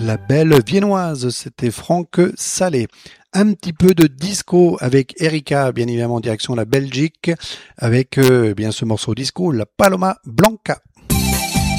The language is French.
La belle viennoise, c'était Franck Salé. Un petit peu de disco avec Erika, bien évidemment, direction la Belgique, avec bien ce morceau disco, la Paloma Blanca.